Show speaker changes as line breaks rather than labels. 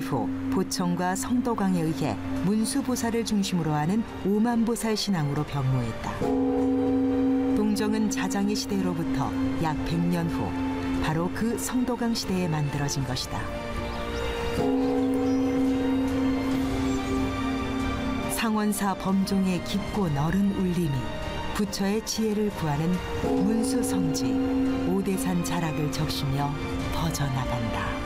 이후 보청과 성도강에 의해 문수보살을 중심으로 하는 오만보살 신앙으로 변모했다. 동정은 자장의 시대로부터 약 100년 후 바로 그 성도강 시대에 만들어진 것이다. 상원사 범종의 깊고 너른 울림이 부처의 지혜를 구하는 문수성지 오대산 자락을 적시며 퍼져나간다.